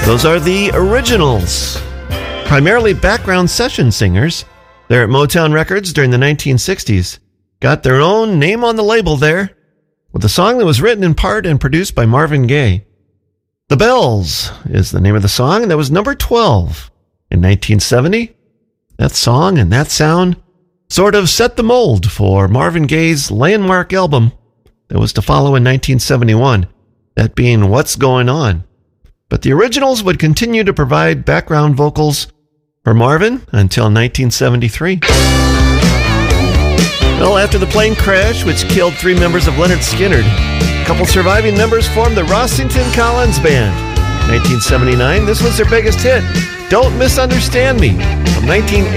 Those are the Originals, primarily background session singers. They're at Motown Records during the 1960s. Got their own name on the label there, with a song that was written in part and produced by Marvin Gaye. The Bells is the name of the song, and that was number 12 in 1970. That song and that sound sort of set the mold for Marvin Gaye's landmark album that was to follow in 1971, that being What's Going On. But the Originals would continue to provide background vocals for Marvin until 1973. Well, after the plane crash, which killed 3 members of Lynyrd Skynyrd, a couple surviving members formed the Rossington Collins Band. In 1979, this was their biggest hit, Don't Misunderstand Me, from 1980.